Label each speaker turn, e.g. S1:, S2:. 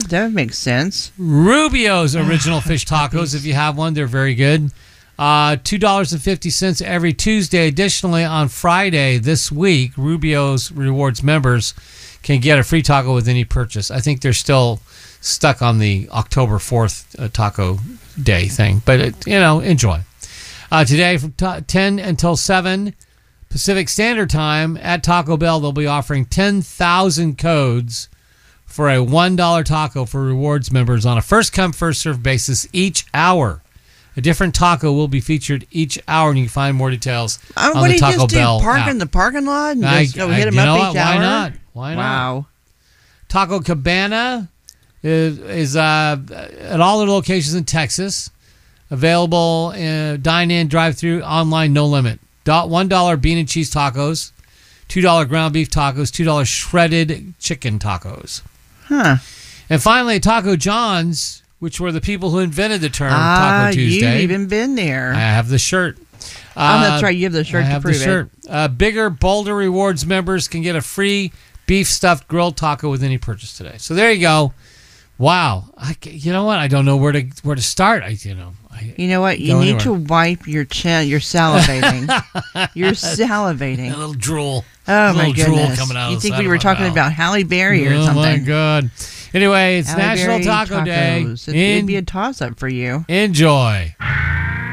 S1: That makes sense.
S2: Rubio's original fish tacos. If you have one, they're very good. $2.50 every Tuesday. Additionally, on Friday this week, Rubio's Rewards members can get a free taco with any purchase. I think they're still stuck on the October 4th Taco Day thing. But, enjoy. Today from 10 until 7 Pacific Standard Time at Taco Bell, they'll be offering 10,000 codes for a $1 taco for rewards members on a first-come, first-served basis each hour. A different taco will be featured each hour, and you can find more details on the Taco Bell
S1: Park
S2: app.
S1: in the parking lot and just go hit them up each hour?
S2: Why not? Why not?
S1: Wow.
S2: Taco Cabana is at all their locations in Texas. Available dine-in, drive-through, online, no limit. $1 bean and cheese tacos, $2 ground beef tacos, $2 shredded chicken tacos.
S1: Huh.
S2: And finally, Taco John's, which were the people who invented the term Taco Tuesday.
S1: You've even been there.
S2: I have the shirt.
S1: That's right. You have the shirt to prove it.
S2: I have the shirt. Bigger, bolder rewards members can get a free beef stuffed grilled taco with any purchase today. So there you go. Wow. You know what? I don't know where to start.
S1: You know what? You need to wipe your chin. You're salivating. You're salivating.
S2: A little drool.
S1: Oh, my goodness.
S2: Drool coming out.
S1: You think we were talking about Halle Berry or something?
S2: Oh, my God. Anyway, it's
S1: Halle
S2: National
S1: Berry
S2: Taco Day.
S1: It'd be a toss-up for you.
S2: Enjoy.